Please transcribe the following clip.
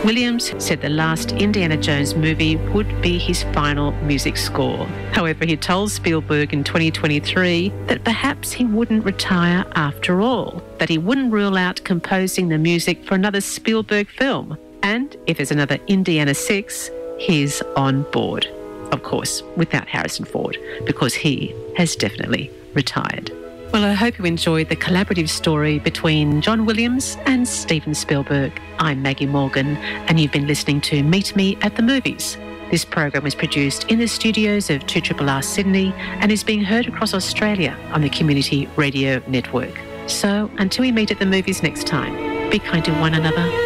Williams said the last Indiana Jones movie would be his final music score. However, he told Spielberg in 2023 that perhaps he wouldn't retire after all, that he wouldn't rule out composing the music for another Spielberg film. And if there's another Indiana 6, he's on board. Of course, without Harrison Ford, because he has definitely retired. Well, I hope you enjoyed the collaborative story between John Williams and Steven Spielberg. I'm Maggie Morgan, and you've been listening to Meet Me at the Movies. This program was produced in the studios of 2RRR Sydney and is being heard across Australia on the Community Radio Network. So, until we meet at the movies next time, be kind to one another